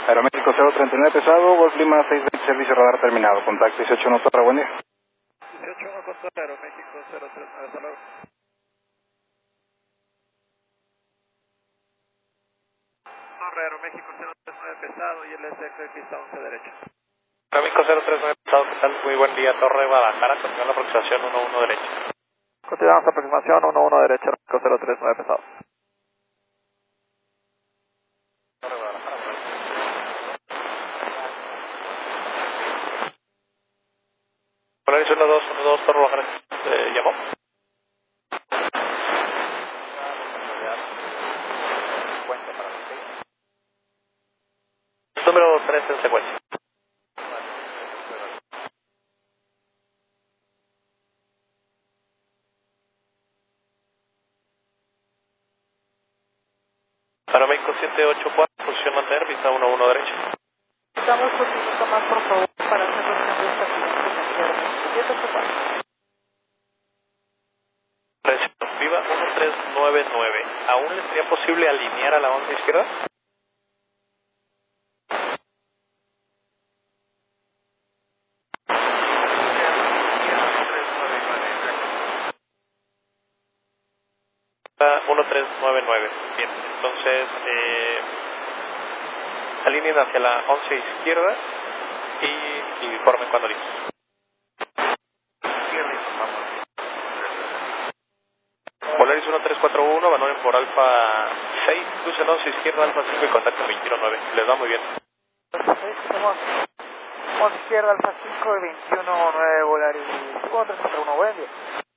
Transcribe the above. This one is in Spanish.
Aeroméxico 039 pesado, Golf Lima 620, servicio radar terminado. Contacto 181 Torre, buen día. 181 con Torre, Aeroméxico 039, hasta luego. Torre, Aeroméxico 039 pesado y el SX pista 11 derecha. Aeroméxico 039 pesado, ¿qué tal? Muy buen día, Torre Guadalajara, continúa la aproximación 11 derecha. Continuamos aproximación 11 derecha, Aeroméxico 039 pesado. Torre Guadalajara, Polaris 1212, Torre Guadalajara, llamó. Número 3 en secuencia. Aeroméxico 784, posición mantener, pista 11 derecha. Damos un minuto más, por favor, para hacer los cambios pertinentes. 784. Viva 1399. ¿Aún le sería posible alinear a la 11 izquierda? Está 1399. Bien, entonces alineen hacia la 11 izquierda y informen cuando listos. Polaris 1341, abandonen por Alfa 6, cruce 11 izquierda, Alfa 5 y contacto 219. Les va muy bien. Estamos izquierda, Alfa 5 y 21, 9, Volaris 1341, buen día.